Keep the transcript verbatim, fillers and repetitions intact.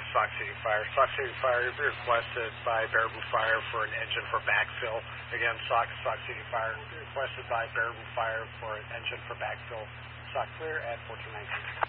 Sauk City Fire. Sauk City Fire requested by Baraboo Fire for an engine for backfill. Again, Sauk, Sauk City Fire requested by Baraboo Fire for an engine for backfill. Sauk clear at fourteen nineteen.